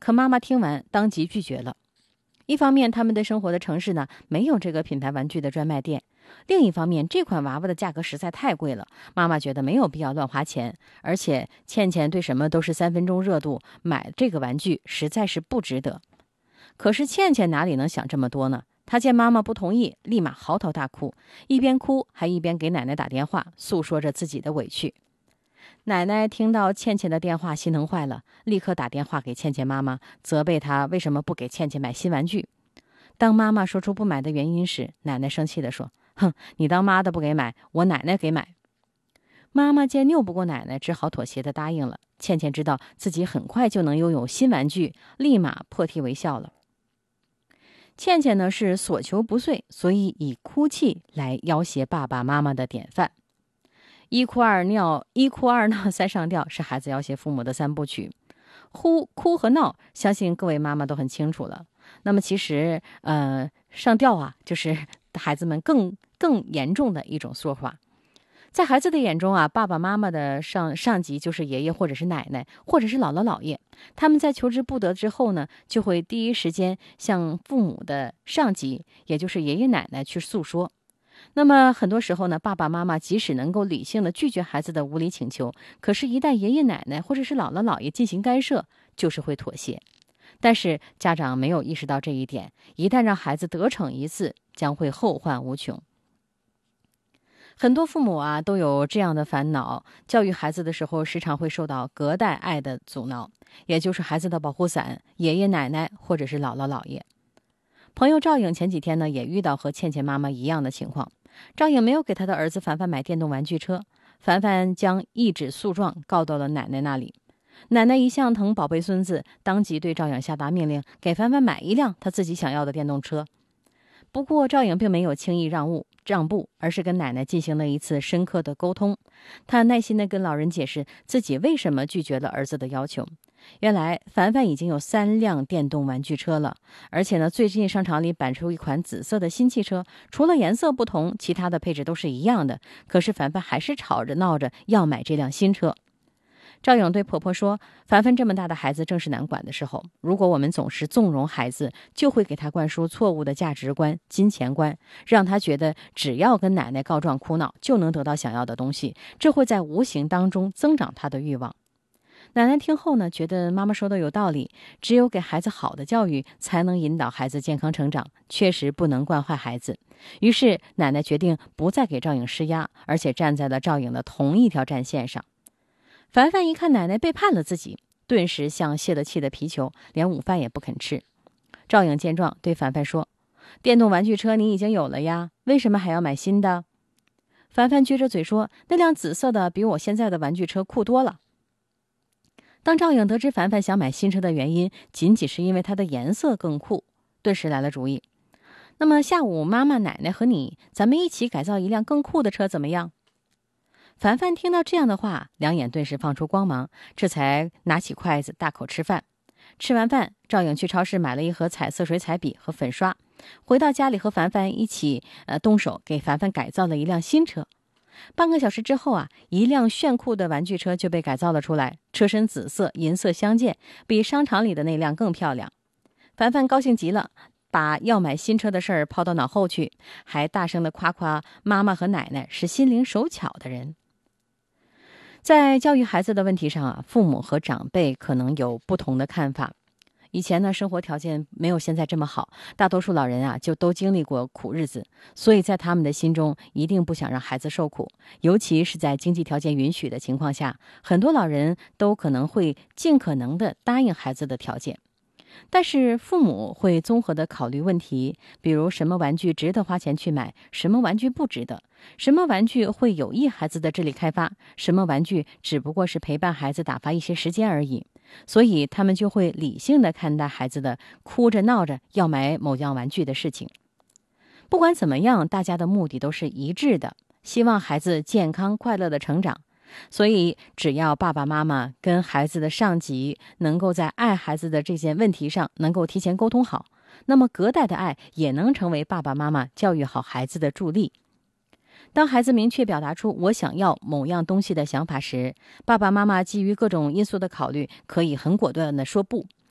可妈妈听完当即拒绝了。一方面，他们的生活的城市呢没有这个品牌玩具的专卖店；另一方面，这款娃娃的价格实在太贵了，妈妈觉得没有必要乱花钱，而且倩倩对什么都是3分钟热度，买这个玩具实在是不值得。可是倩倩哪里能想这么多呢？她见妈妈不同意，立马嚎啕大哭，一边哭还一边给奶奶打电话，诉说着自己的委屈。奶奶听到倩倩的电话，心疼坏了，立刻打电话给倩倩妈妈，责备她为什么不给倩倩买新玩具。当妈妈说出不买的原因时，奶奶生气地说：“哼，你当妈的不给买，我奶奶给买。”妈妈见拗不过奶奶，只好妥协地答应了。倩倩知道自己很快就能拥有新玩具，立马破涕为笑了。倩倩呢是所求不遂，所以以哭泣来要挟爸爸妈妈的典范。一哭二闹三上吊是孩子要挟父母的3部曲。哭和闹，相信各位妈妈都很清楚了。那么其实上吊啊，就是孩子们更严重的一种说法。在孩子的眼中啊，爸爸妈妈的上级就是爷爷或者是奶奶或者是姥姥姥爷，他们在求之不得之后呢，就会第一时间向父母的上级，也就是爷爷奶奶去诉说。那么很多时候呢，爸爸妈妈即使能够理性的拒绝孩子的无理请求，可是一旦爷爷奶奶或者是姥姥姥爷进行干涉，就是会妥协。但是家长没有意识到这一点，一旦让孩子得逞一次，将会后患无穷。很多父母啊都有这样的烦恼，教育孩子的时候时常会受到隔代爱的阻挠，也就是孩子的保护伞，爷爷奶奶或者是姥姥姥爷。朋友赵颖前几天呢也遇到和倩倩妈妈一样的情况，赵颖没有给他的儿子凡凡买电动玩具车，凡凡将一纸诉状告到了奶奶那里。奶奶一向疼宝贝孙子，当即对赵颖下达命令，给凡凡买一辆他自己想要的电动车。不过赵颖并没有轻易让步，而是跟奶奶进行了一次深刻的沟通。他耐心地跟老人解释自己为什么拒绝了儿子的要求。原来凡凡已经有3辆电动玩具车了，而且呢，最近商场里摆出一款紫色的新汽车，除了颜色不同，其他的配置都是一样的。可是凡凡还是吵着闹着要买这辆新车。赵颖对婆婆说，凡凡这么大的孩子正是难管的时候，如果我们总是纵容孩子，就会给他灌输错误的价值观、金钱观，让他觉得只要跟奶奶告状哭闹就能得到想要的东西，这会在无形当中增长他的欲望。奶奶听后呢，觉得妈妈说的有道理，只有给孩子好的教育，才能引导孩子健康成长，确实不能惯坏孩子。于是奶奶决定不再给赵颖施压，而且站在了赵颖的同一条战线上。凡凡一看奶奶背叛了自己，顿时像泄了气的皮球，连午饭也不肯吃。赵颖见状对凡凡说，电动玩具车你已经有了呀，为什么还要买新的？凡凡撅着嘴说，那辆紫色的比我现在的玩具车酷多了。当赵颖得知凡凡想买新车的原因仅仅是因为它的颜色更酷，顿时来了主意。那么下午妈妈、奶奶和你，咱们一起改造一辆更酷的车怎么样？凡凡听到这样的话，两眼顿时放出光芒，这才拿起筷子大口吃饭。吃完饭，赵颖去超市买了一盒彩色水彩笔和粉刷，回到家里和凡凡一起动手给凡凡改造了一辆新车。半个小时之后啊，一辆炫酷的玩具车就被改造了出来，车身紫色，银色相间，比商场里的那辆更漂亮。凡凡高兴极了，把要买新车的事儿抛到脑后去，还大声地夸夸妈妈和奶奶是心灵手巧的人。在教育孩子的问题上啊，父母和长辈可能有不同的看法。以前呢，生活条件没有现在这么好，大多数老人啊就都经历过苦日子，所以在他们的心中一定不想让孩子受苦，尤其是在经济条件允许的情况下，很多老人都可能会尽可能的答应孩子的条件。但是父母会综合的考虑问题，比如什么玩具值得花钱去买，什么玩具不值得，什么玩具会有益孩子的智力开发，什么玩具只不过是陪伴孩子打发一些时间而已。所以他们就会理性的看待孩子的哭着闹着要买某样玩具的事情。不管怎么样，大家的目的都是一致的，希望孩子健康快乐的成长。所以只要爸爸妈妈跟孩子的上级能够在爱孩子的这件问题上能够提前沟通好，那么隔代的爱也能成为爸爸妈妈教育好孩子的助力。当孩子明确表达出我想要某样东西的想法时，爸爸妈妈基于各种因素的考虑，可以很果断地说不，